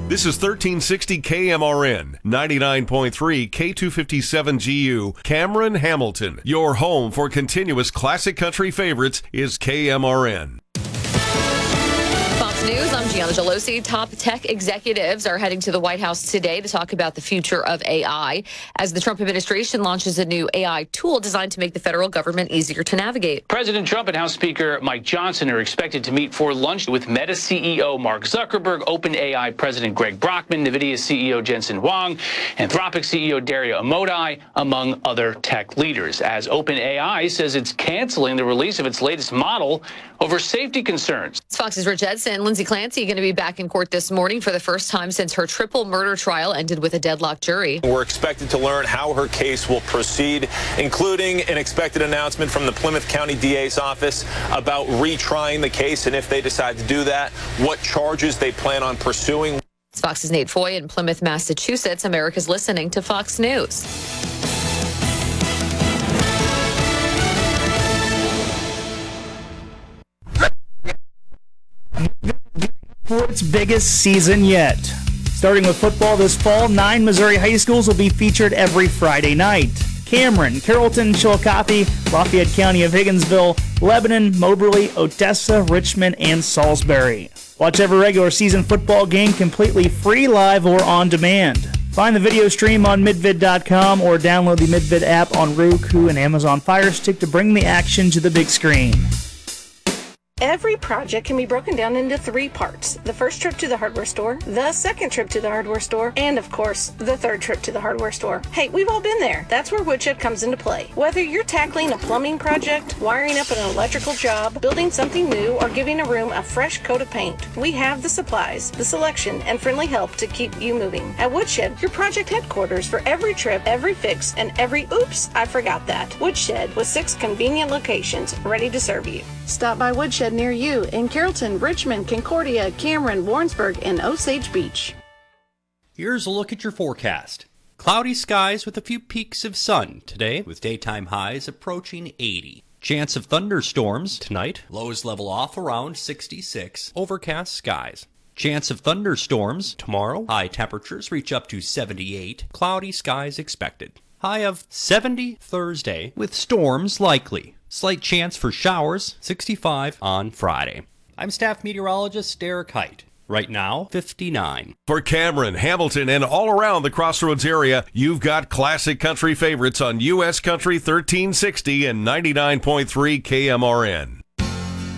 This is 1360 KMRN, 99.3 K257GU, Cameron, Hamilton. Your home for continuous classic country favorites is KMRN. Fox News, I'm Gianna Gelosi. Top tech executives are heading to the White House today to talk about the future of AI as the Trump administration launches a new AI tool designed to make the federal government easier to navigate. President Trump and House Speaker Mike Johnson are expected to meet for lunch with Meta CEO Mark Zuckerberg, OpenAI President Greg Brockman, NVIDIA CEO Jensen Huang, Anthropic CEO Dario Amodei, among other tech leaders, as OpenAI says it's canceling the release of its latest model over safety concerns. Fox's Rich Edson. Lindsay Clancy going to be back in court this morning for the first time since her triple murder trial ended with a deadlocked jury. We're expected to learn how her case will proceed, including an expected announcement from the Plymouth County DA's office about retrying the case, and if they decide to do that, what charges they plan on pursuing. It's Fox's Nate Foy in Plymouth, Massachusetts. America's listening to Fox News. For its biggest season yet. Starting with football this fall, 9 Missouri high schools will be featured every Friday night. Cameron, Carrollton, Chillicothe, Lafayette County of Higginsville, Lebanon, Moberly, Odessa, Richmond, and Salisbury. Watch every regular season football game completely free, live, or on demand. Find the video stream on midvid.com or download the Midvid app on Roku and Amazon Fire Stick to bring the action to the big screen. Every project can be broken down into 3 parts. The first trip to the hardware store, the second trip to the hardware store, and of course, the third trip to the hardware store. Hey, we've all been there. That's where Woodshed comes into play. Whether you're tackling a plumbing project, wiring up an electrical job, building something new, or giving a room a fresh coat of paint, we have the supplies, the selection, and friendly help to keep you moving. At Woodshed, your project headquarters for every trip, every fix, and every oops, I forgot that. Woodshed with 6 convenient locations ready to serve you. Stop by Woodshed near you in Carrollton, Richmond, Concordia, Cameron, Warrensburg, and Osage Beach. Here's a look at your forecast. Cloudy skies with a few peaks of sun today, with daytime highs approaching 80. Chance of thunderstorms tonight, lows level off around 66. Overcast skies. Chance of thunderstorms tomorrow, high temperatures reach up to 78. Cloudy skies expected. High of 70 Thursday, with storms likely. Slight chance for showers, 65 on Friday. I'm staff meteorologist Derek Height. Right now, 59. For Cameron, Hamilton, and all around the Crossroads area, you've got classic country favorites on U.S. Country 1360 and 99.3 KMRN.